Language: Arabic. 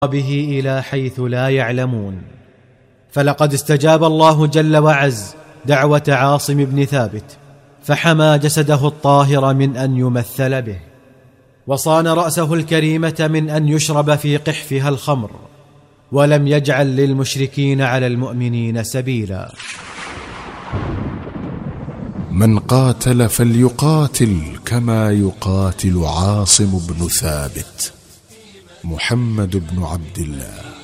به إلى حيث لا يعلمون. فلقد استجاب الله جل وعز دعوة عاصم بن ثابت، فحمى جسده الطاهر من أن يمثل به، وصان رأسه الكريمة من أن يشرب في قحفها الخمر، ولم يجعل للمشركين على المؤمنين سبيلا. من قاتل فليقاتل كما يقاتل عاصم بن ثابت. محمد بن عبد الله.